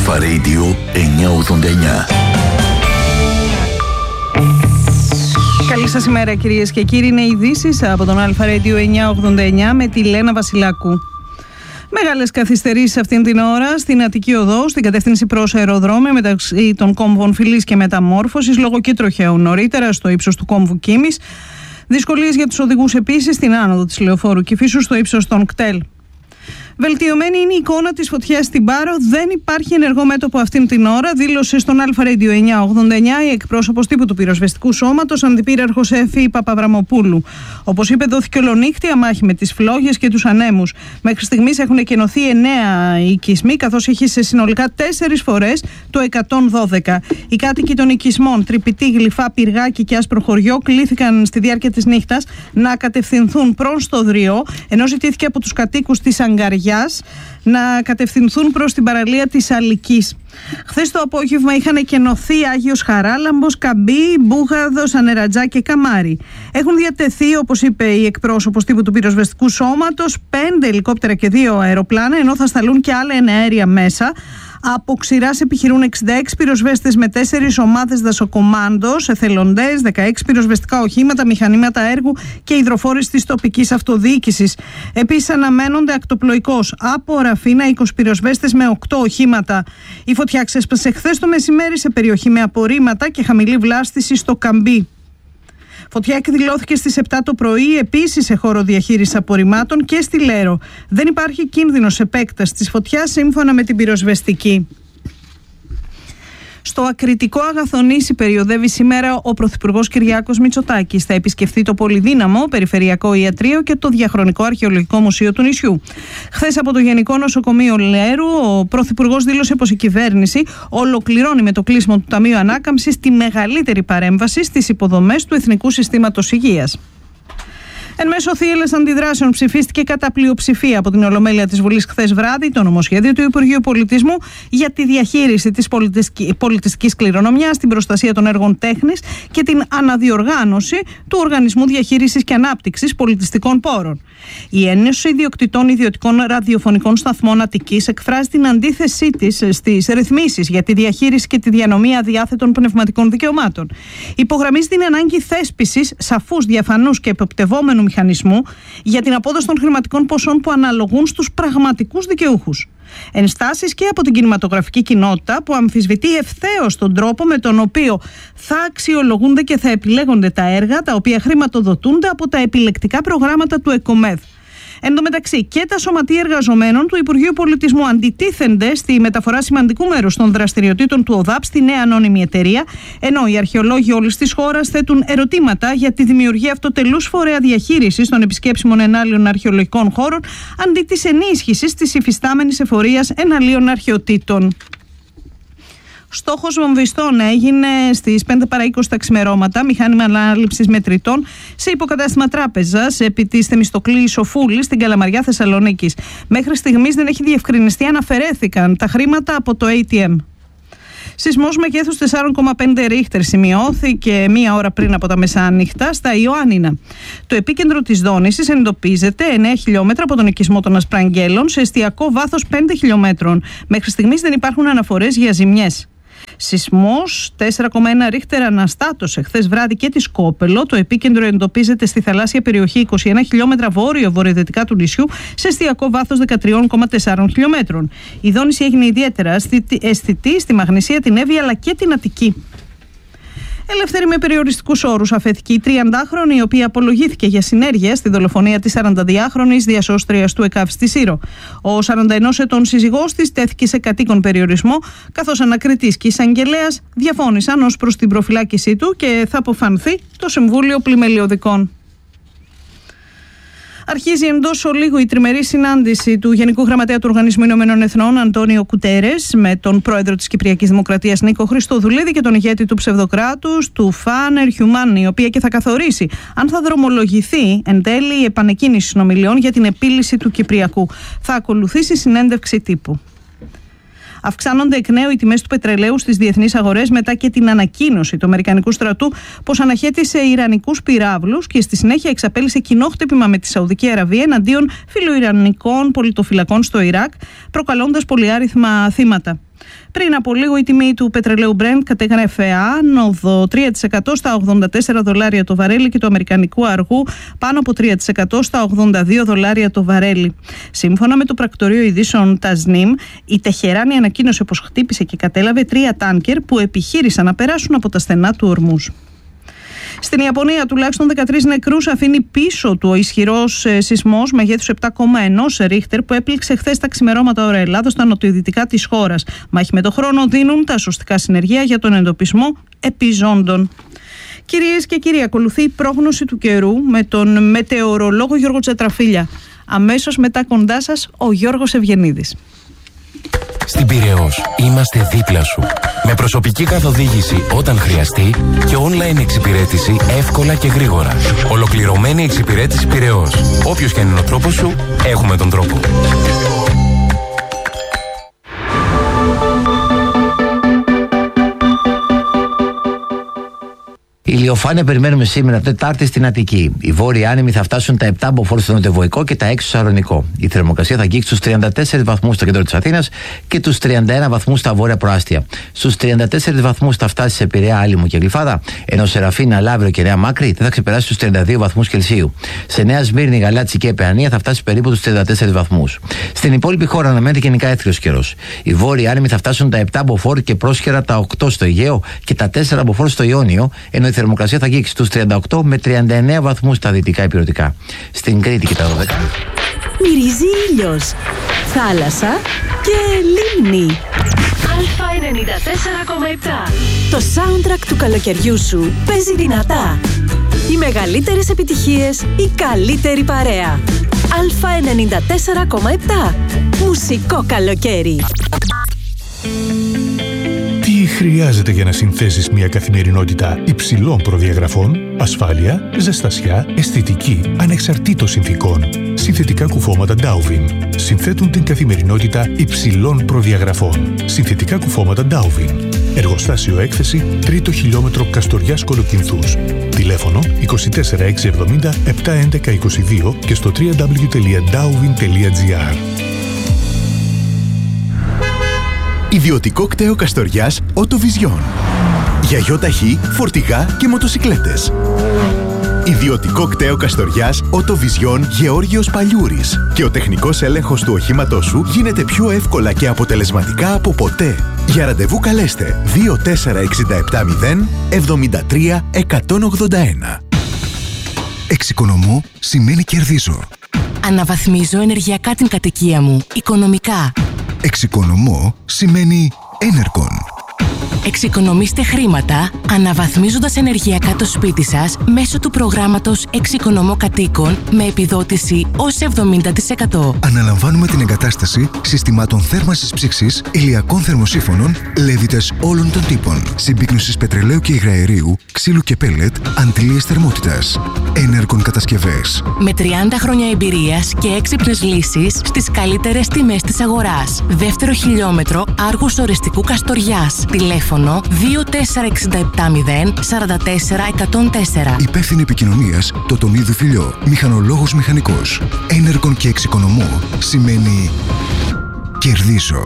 Αλφα Radio 989. Καλή σας ημέρα κυρίες και κύριοι, είναι ειδήσεις από τον Αλφα Radio 989 με τη Λένα Βασιλάκου. Μεγάλες καθυστερήσεις αυτήν την ώρα στην Αττική Οδό, στην κατεύθυνση προς αεροδρόμιο μεταξύ των κόμβων Φυλής και Μεταμόρφωσης, λόγω και τροχαίου νωρίτερα στο ύψος του κόμβου Κίμης. Δυσκολίες για τους οδηγούς επίσης στην άνοδο της Λεωφόρου Κηφίσου στο ύψος των κτέλ. Βελτιωμένη είναι η εικόνα της φωτιάς στην Πάρο. Δεν υπάρχει ενεργό μέτωπο αυτήν την ώρα, δήλωσε στον Αλφα Radio 989 η εκπρόσωπος τύπου του πυροσβεστικού σώματος, αντιπύραρχος Εφη Παπαβραμοπούλου. Όπως είπε, δόθηκε ολονύχτια μάχη με τις φλόγες και τους ανέμους. Μέχρι στιγμής έχουν εκενωθεί 9 οικισμοί, καθώς έχει σε συνολικά 4 φορές το 112. Οι κάτοικοι των οικισμών Τρυπητή, Γλυφά, Πυργάκι και Άσπρο Χωριό κλήθηκαν στη διάρκεια της νύχτας να κατευθυνθούν προς το Δριό, ενώ ζητήθηκε από τους κατοίκους της Αγκαριάς να κατευθυνθούν προς την παραλία της Αλικής. Χθες το απόγευμα είχαν εκενωθεί Άγιος Χαράλαμπος, Καμπή, Μπούγαδος, Ανερατζά και Καμάρι. Έχουν διατεθεί, όπως είπε η εκπρόσωπος τύπου του πυροσβεστικού σώματος, 5 ελικόπτερα και 2 αεροπλάνα, ενώ θα σταλούν και άλλα εναέρια μέσα. Από ξηράς επιχειρούν 66 πυροσβέστες με 4 ομάδες δασοκομάντος, εθελοντές, 16 πυροσβεστικά οχήματα, μηχανήματα έργου και υδροφόρες της τοπικής αυτοδιοίκησης. Επίσης αναμένονται ακτοπλοϊκώς από Ραφίνα 20 πυροσβέστες με 8 οχήματα. Η φωτιά ξέσπασε χθες το μεσημέρι σε περιοχή με απορρίμματα και χαμηλή βλάστηση στο Καμπί. Φωτιά εκδηλώθηκε στις 7 το πρωί επίσης σε χώρο διαχείρισης απορριμμάτων και στη Λέρο. Δεν υπάρχει κίνδυνος επέκτασης της φωτιάς σύμφωνα με την πυροσβεστική. Στο Ακριτικό Αγαθονήσι περιοδεύει σήμερα ο Πρωθυπουργός Κυριάκος Μητσοτάκης. Θα επισκεφθεί το Πολυδύναμο Περιφερειακό Ιατρείο και το Διαχρονικό Αρχαιολογικό Μουσείο του νησιού. Χθες από το Γενικό Νοσοκομείο Λέρου, ο Πρωθυπουργός δήλωσε πως η κυβέρνηση ολοκληρώνει με το κλείσιμο του Ταμείου Ανάκαμψης τη μεγαλύτερη παρέμβαση στις υποδομές του Εθνικού Συστήματος Υγείας. Εν μέσω θύελλες αντιδράσεων ψηφίστηκε κατά πλειοψηφία από την Ολομέλεια της Βουλής χθες βράδυ το νομοσχέδιο του Υπουργείου Πολιτισμού για τη διαχείριση της πολιτιστικής κληρονομιάς, την προστασία των έργων τέχνης και την αναδιοργάνωση του Οργανισμού Διαχείρισης και Ανάπτυξης Πολιτιστικών Πόρων. Η Ένωση Ιδιοκτητών Ιδιωτικών Ραδιοφωνικών Σταθμών Αττικής εκφράζει την αντίθεσή της στις ρυθμίσεις για τη διαχείριση και τη διανομή αδιάθετων πνευματικών δικαιωμάτων. Υπογραμμίζει την ανάγκη θέσπισης σαφούς, διαφανούς και εποπτευόμενου μηχανισμού για την απόδοση των χρηματικών ποσών που αναλογούν στους πραγματικούς δικαιούχους. Ενστάσεις και από την κινηματογραφική κοινότητα που αμφισβητεί ευθέως τον τρόπο με τον οποίο θα αξιολογούνται και θα επιλέγονται τα έργα τα οποία χρηματοδοτούνται από τα επιλεκτικά προγράμματα του ΕΚΟΜΕΔ. Εν τω μεταξύ, και τα σωματεία εργαζομένων του Υπουργείου Πολιτισμού αντιτίθενται στη μεταφορά σημαντικού μέρους των δραστηριοτήτων του ΟΔΑΠ στη νέα ανώνυμη εταιρεία, ενώ οι αρχαιολόγοι όλης της χώρας θέτουν ερωτήματα για τη δημιουργία αυτοτελούς φορέα διαχείρισης των επισκέψιμων ενάλλειων αρχαιολογικών χώρων αντί της ενίσχυσης της υφιστάμενης εφορίας εναλλείων αρχαιοτήτων. Στόχος βομβιστών έγινε στις 5 παρά 20 τα ξημερώματα, μηχάνημα ανάληψης μετρητών σε υποκατάστημα τράπεζας επί της Θεμιστοκλή Σοφούλη στην Καλαμαριά Θεσσαλονίκης. Μέχρι στιγμής δεν έχει διευκρινιστεί αν αφαιρέθηκαν τα χρήματα από το ATM. Σεισμός μεγέθους 4,5 ρίχτερ σημειώθηκε μία ώρα πριν από τα μεσάνυχτα στα Ιωάννινα. Το επίκεντρο της δόνησης εντοπίζεται 9 χιλιόμετρα από τον οικισμό των Ασπραγγέλων σε εστιακό βάθος 5 χιλιόμετρων. Μέχρι στιγμής δεν υπάρχουν αναφορές για ζημιές. Σεισμός 4,1 ρίχτερ αναστάτωσε χθες βράδυ και τη Σκόπελο. Το επίκεντρο εντοπίζεται στη θαλάσσια περιοχή 21 χιλιόμετρα βόρειο-βορειοδυτικά του νησιού σε εστιακό βάθος 13,4 χιλιόμετρων. Η δόνηση έγινε ιδιαίτερα αισθητή στη Μαγνησία, την Εύβοια αλλά και την Αττική. Ελεύθερη με περιοριστικούς όρους αφέθηκε η 30χρονη, η οποία απολογήθηκε για συνέργεια στη δολοφονία της 42χρονης διασώστριας του ΕΚΑΒ στη Σύρο. Ο 41 ετών σύζυγός της τέθηκε σε κατοίκον περιορισμό, καθώς ανακριτής και εισαγγελέας διαφώνησαν ως προς την προφυλάκησή του και θα αποφανθεί το Συμβούλιο Πλημελιωδικών. Αρχίζει εντός ολίγου η τριμερή συνάντηση του Γενικού Γραμματέα του Οργανισμού Ηνωμένων Εθνών Αντώνιο Κουτέρες με τον πρόεδρο της Κυπριακής Δημοκρατίας Νίκο Χριστοδουλίδη και τον ηγέτη του ψευδοκράτους του Φάνερ Χιουμάν, η οποία και θα καθορίσει αν θα δρομολογηθεί εν τέλει η επανεκκίνηση συνομιλιών για την επίλυση του Κυπριακού. Θα ακολουθήσει συνέντευξη τύπου. Αυξάνονται εκ νέου οι τιμές του πετρελαίου στις διεθνείς αγορές μετά και την ανακοίνωση του Αμερικανικού στρατού πως αναχέτησε Ιρανικούς πυράβλους και στη συνέχεια εξαπέλυσε κοινό χτύπημα με τη Σαουδική Αραβία εναντίον φιλοϊρανικών πολιτοφυλακών στο Ιράκ, προκαλώντας πολυάριθμα θύματα. Πριν από λίγο η τιμή του πετρελαίου Brent κατέγραφε άνοδο 3% στα $84 το βαρέλι και του αμερικανικού αργού πάνω από 3% στα $82 το βαρέλι. Σύμφωνα με το πρακτορείο ειδήσεων Tasnim, η Τεχεράνη ανακοίνωσε πως χτύπησε και κατέλαβε 3 τάνκερ που επιχείρησαν να περάσουν από τα στενά του Ορμούζ. Στην Ιαπωνία, τουλάχιστον 13 νεκρούς αφήνει πίσω του ο ισχυρός σεισμός μεγέθους 7,1 ρίχτερ που έπληξε χθες τα ξημερώματα ώρα Ελλάδος στα νοτιοδυτικά της χώρας. Μάχη με το χρόνο δίνουν τα σωστικά συνεργεία για τον εντοπισμό επιζώντων. Κυρίες και κύριοι, ακολουθεί η πρόγνωση του καιρού με τον μετεωρολόγο Γιώργο Τσατραφίλια. Αμέσως μετά κοντά σας ο Γιώργος Ευγενίδης. Στην Πειραιώς είμαστε δίπλα σου. Με προσωπική καθοδήγηση όταν χρειαστεί και online εξυπηρέτηση εύκολα και γρήγορα. Ολοκληρωμένη εξυπηρέτηση Πειραιώς. Όποιος και είναι ο τρόπος σου, έχουμε τον τρόπο. Ηλιοφάνεια περιμένουμε σήμερα Τετάρτη στην Αττική. Οι βόρειοι άνεμοι θα φτάσουν τα 7 μποφόρ στο νοτιοβοϊκό και τα 6 στο Σαρονικό. Η θερμοκρασία θα αγγίξει στους 34 βαθμούς στο κέντρο της Αθήνας και τους 31 βαθμούς στα βόρεια προάστια. Στους 34 βαθμούς θα φτάσει σε Πειραιά, Άλυμο και Γλυφάδα, ενώ Σεραφίνα, Λαύριο και Νέα Μάκρη δεν θα ξεπεράσει τους 32 βαθμούς Κελσίου. Σε Νέα Σμύρνη, Γαλάτσι και Παιανία θα φτάσει περίπου τους 34 βαθμούς. Στην υπόλοιπη χώρα αναμένεται γενικά έθριος καιρός. Οι βόρειοι άνεμοι θα φτάσουν τα 7 μποφόρ και πρόσχερα τα 8 στο Αιγαίο και τα 4 μποφόρ στο Ιόνιο, ενώ η θερμοκρασία θα αγγίξει στους 38 με 39 βαθμούς στα δυτικά ηπειρωτικά. Στην Κρήτη και τα 12. Μυρίζει ήλιος, θάλασσα και λίμνη. Α94,7. Το soundtrack του καλοκαιριού σου παίζει δυνατά. Οι μεγαλύτερες επιτυχίες, η καλύτερη παρέα. Α94,7. Μουσικό καλοκαίρι. Τι χρειάζεται για να συνθέσεις μια καθημερινότητα υψηλών προδιαγραφών, ασφάλεια, ζεστασιά, αισθητική, ανεξαρτήτως συνθηκών. Συνθετικά κουφώματα Dauvin συνθέτουν την καθημερινότητα υψηλών προδιαγραφών. Συνθετικά κουφώματα Dauvin. Εργοστάσιο έκθεση 3ο χιλιόμετρο Καστοριάς Κολοκυνθούς. Τηλέφωνο 24670 711 22 και στο www.dauvin.gr. Ιδιωτικό κτέο Καστοριάς Οτοβιζιόν. Για γιοταχή, φορτηγά και μοτοσικλέτες. Ιδιωτικό κτέο Καστοριάς Οτοβιζιόν Γεώργιος Παλιούρης. Και ο τεχνικός έλεγχος του οχήματός σου γίνεται πιο εύκολα και αποτελεσματικά από ποτέ. Για ραντεβού καλέστε 24670 73 181. Εξοικονομώ σημαίνει κερδίζω. Αναβαθμίζω ενεργειακά την κατοικία μου, οικονομικά. Εξοικονομώ σημαίνει Enercon. Εξοικονομήστε χρήματα αναβαθμίζοντας ενεργειακά το σπίτι σας μέσω του προγράμματος Εξοικονομώ Κατοίκων με επιδότηση ως 70%. Αναλαμβάνουμε την εγκατάσταση συστημάτων θέρμανσης ψήξης, ηλιακών θερμοσύφωνων, λέβητες όλων των τύπων, συμπίκνωσης πετρελαίου και υγραερίου, ξύλου και πέλετ, αντλίες θερμότητας. Enercon κατασκευές. Με 30 χρόνια εμπειρίας και έξυπνες λύσεις στις καλύτερες τιμές της αγοράς. Δεύτερο χιλιόμετρο Άργους Ορεστικού Καστοριάς. Τηλέφωνο 24670 44 104. Υπεύθυνη επικοινωνίας Τοτονίδου Φιλιό. Μηχανολόγος μηχανικός. Enercon και εξοικονομώ σημαίνει κερδίζω.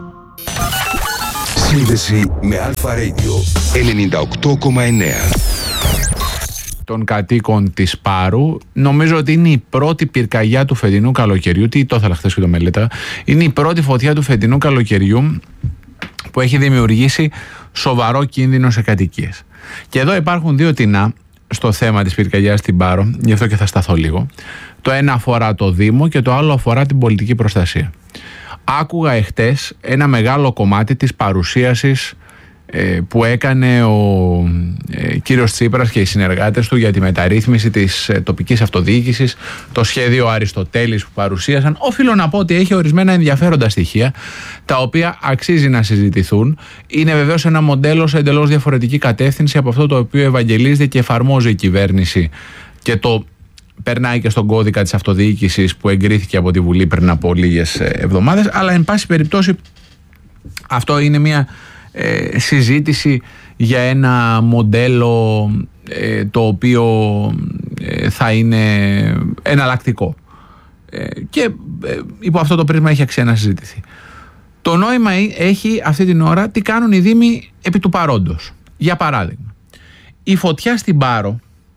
Σύνδεση με Αλφα Radio 98,9. Των κατοίκων της Πάρου, νομίζω ότι είναι η πρώτη πυρκαγιά του φετινού καλοκαιριού. Τι το ήθελα χθες και το μελέτα. Είναι η πρώτη φωτιά του φετινού καλοκαιριού που έχει δημιουργήσει σοβαρό κίνδυνο σε κατοικίες. Και εδώ υπάρχουν δύο τεινά στο θέμα της πυρκαγιάς στην Πάρο, γι' αυτό και θα σταθώ λίγο. Το ένα αφορά το Δήμο και το άλλο αφορά την πολιτική προστασία. Άκουγα εχθές ένα μεγάλο κομμάτι της παρουσίασης που έκανε ο κύριος Τσίπρας και οι συνεργάτες του για τη μεταρρύθμιση της τοπικής αυτοδιοίκησης, το σχέδιο Αριστοτέλης που παρουσίασαν. Οφείλω να πω ότι έχει ορισμένα ενδιαφέροντα στοιχεία, τα οποία αξίζει να συζητηθούν. Είναι βεβαίως ένα μοντέλο σε εντελώς διαφορετική κατεύθυνση από αυτό το οποίο ευαγγελίζεται και εφαρμόζει η κυβέρνηση και το περνάει και στον κώδικα της αυτοδιοίκησης που εγκρίθηκε από τη Βουλή πριν από λίγες εβδομάδες. Αλλά εν πάση περιπτώσει αυτό είναι μια συζήτηση για ένα μοντέλο το οποίο θα είναι εναλλακτικό και υπό αυτό το πρίσμα έχει αξία να συζητηθεί. Το νόημα έχει αυτή την ώρα τι κάνουν οι δήμοι επί του παρόντος. Για παράδειγμα, η φωτιά στην Πάρο,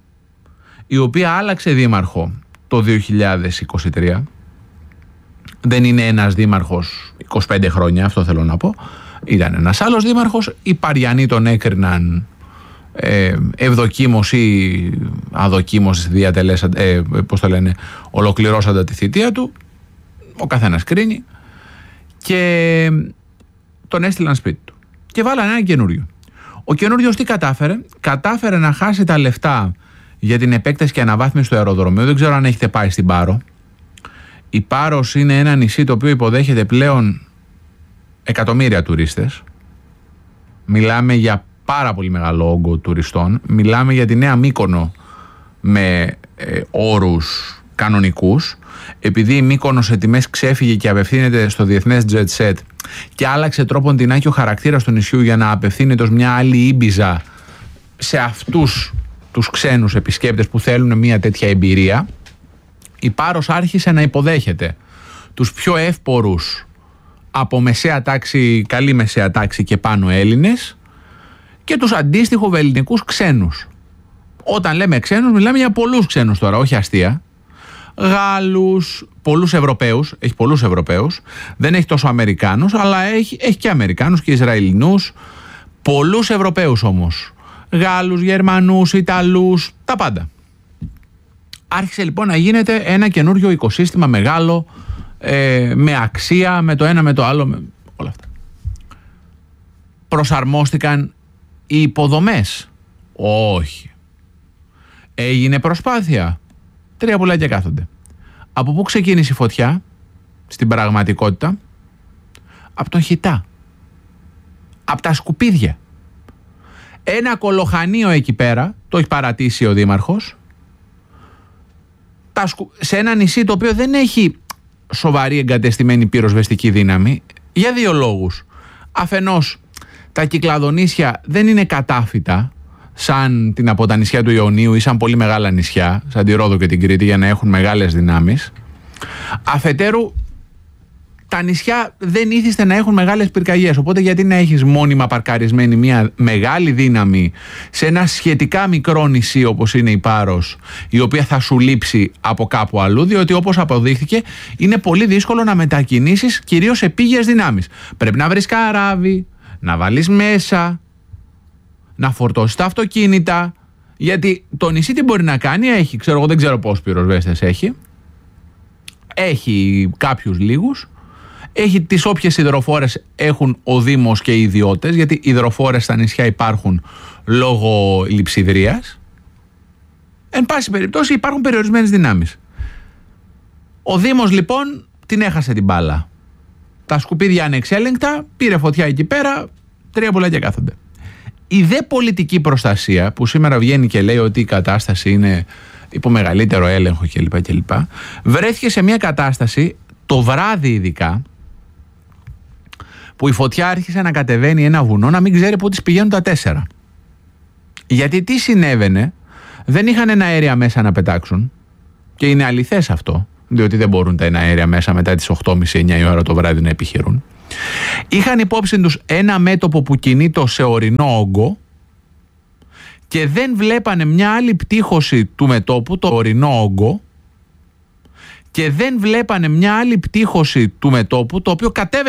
η οποία άλλαξε δήμαρχο το 2023, δεν είναι ένας δήμαρχος 25 χρόνια, αυτό θέλω να πω, ήταν ένας άλλος δήμαρχος, οι Παριανοί τον έκριναν ευδοκίμως ή αδοκίμως, ολοκληρώσαντα τη θητεία του, ο καθένας κρίνει, και τον έστειλαν σπίτι του και βάλανε ένα καινούριο. Ο καινούριος τι κατάφερε να χάσει τα λεφτά για την επέκταση και αναβάθμιση του αεροδρομίου. Δεν ξέρω αν έχετε πάει στην Πάρο. Η Πάρος είναι ένα νησί το οποίο υποδέχεται πλέον εκατομμύρια τουρίστες. Μιλάμε για πάρα πολύ μεγάλο όγκο τουριστών. Μιλάμε για τη νέα Μύκονο με όρους κανονικούς. Επειδή η Μύκονος σε τιμές ξέφυγε και απευθύνεται στο διεθνές jet set και άλλαξε τρόπον την άκιο χαρακτήρα του νησιού για να απευθύνεται ως μια άλλη Ήμπιζα σε αυτούς τους ξένους επισκέπτες που θέλουν μια τέτοια εμπειρία, η Πάρος άρχισε να υποδέχεται τους πιο εύπορους από μεσαία τάξη, καλή μεσαία τάξη και πάνω Έλληνες και τους αντίστοιχου ελληνικούς ξένους. Όταν λέμε ξένους, μιλάμε για πολλούς ξένους τώρα, όχι αστεία. Γάλλους, πολλούς Ευρωπαίους, έχει πολλούς Ευρωπαίους, δεν έχει τόσο Αμερικάνους, αλλά έχει και Αμερικάνους και Ισραηλινούς, πολλούς Ευρωπαίους όμως. Γάλλους, Γερμανούς, Ιταλούς, τα πάντα. Άρχισε λοιπόν να γίνεται ένα καινούριο οικοσύστημα μεγάλο, με αξία, με το ένα με το άλλο, με όλα αυτά. Προσαρμόστηκαν οι υποδομές? Όχι. Έγινε προσπάθεια? 3 πουλάκια κάθονται. Από πού ξεκίνησε η φωτιά στην πραγματικότητα? Από τον Χιτά, από τα σκουπίδια. Ένα κολοχανείο εκεί πέρα, το έχει παρατήσει ο δήμαρχος, σε ένα νησί το οποίο δεν έχει σοβαρή εγκατεστημένη πυροσβεστική δύναμη, για 2 λόγους. Αφενός, τα Κυκλαδονήσια δεν είναι κατάφυτα σαν από τα νησιά του Ιωνίου ή σαν πολύ μεγάλα νησιά, σαν τη Ρόδο και την Κρήτη, για να έχουν μεγάλες δυνάμεις. Αφετέρου, τα νησιά δεν ήθιστε να έχουν μεγάλες πυρκαγιές, οπότε γιατί να έχεις μόνιμα παρκαρισμένη μια μεγάλη δύναμη σε ένα σχετικά μικρό νησί όπως είναι η Πάρος, η οποία θα σου λείψει από κάπου αλλού, διότι όπως αποδείχθηκε είναι πολύ δύσκολο να μετακινήσεις κυρίως επίγειες δυνάμεις. Πρέπει να βρεις καράβι, να βάλεις μέσα, να φορτώσεις τα αυτοκίνητα, γιατί το νησί τι μπορεί να κάνει? Έχει, δεν ξέρω πόσους πυροσβέστες έχει κάποιους λίγους, έχει τις όποιες υδροφόρες έχουν ο Δήμος και οι ιδιώτες, γιατί οι υδροφόρες στα νησιά υπάρχουν λόγω λειψιδρίας. Εν πάση περιπτώσει υπάρχουν περιορισμένες δυνάμεις. Ο Δήμος λοιπόν την έχασε την μπάλα. Τα σκουπίδια ανεξέλεγκτα, πήρε φωτιά εκεί πέρα, 3 πουλάκια κάθονται. Η δε πολιτική προστασία που σήμερα βγαίνει και λέει ότι η κατάσταση είναι υπό μεγαλύτερο έλεγχο κλπ. Βρέθηκε σε μια κατάσταση το βράδυ ειδικά, που η φωτιά άρχισε να κατεβαίνει ένα βουνό, να μην ξέρει πού της πηγαίνουν τα 4. Γιατί τι συνέβαινε? Δεν είχαν ένα αέρια μέσα να πετάξουν, και είναι αληθές αυτό, διότι δεν μπορούν τα αέρια μέσα μετά τις 8.30-9 η ώρα το βράδυ να επιχειρούν. Είχαν υπόψη τους ένα μέτωπο που κινείται σε ορεινό όγκο και δεν βλέπανε μια άλλη πτύχωση του μετώπου, το ορεινό όγκο, και δεν βλέπανε μια άλλη πτύχωση του μετώπου, το οποίο κατέβαινε